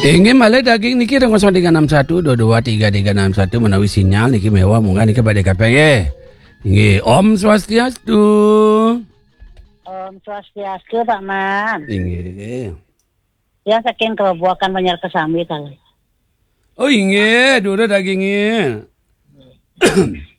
Ingin malah daging niki 0361223361 menawi sinyal niki mewah munggah niki badhe KPY. Nggih, Om Swastiastu. Om Swastiastu Pak Man. Inggih. Ya saking kebuakan Banjar Kesami kali. Oh inggih, dulu dagingnya.